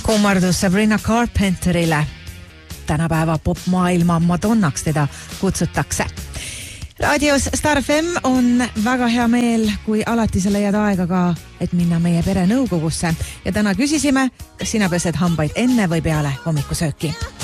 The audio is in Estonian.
Kummardus Sabrina Carpenterile. Tänapäeva popmaailma Madonnaks teda kutsutakse. Raadios Star FM on väga hea meel, kui alati sa leiad aega ka, et minna meie pere nõukogusse. Ja täna küsisime, kas sina pesed hambaid enne või peale hommikusööki.